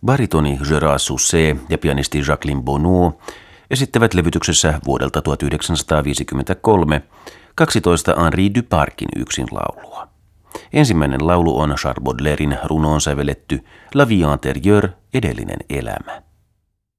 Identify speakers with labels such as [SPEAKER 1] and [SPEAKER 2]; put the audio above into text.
[SPEAKER 1] Baritoni Gerard Sousset ja pianisti Jacqueline Bonneau esittävät levytyksessä vuodelta 1953 12 Henri Duparcin yksinlaulua. Ensimmäinen laulu on Charles Baudelairen runoon sävelletty La vie antérieure, edellinen elämä.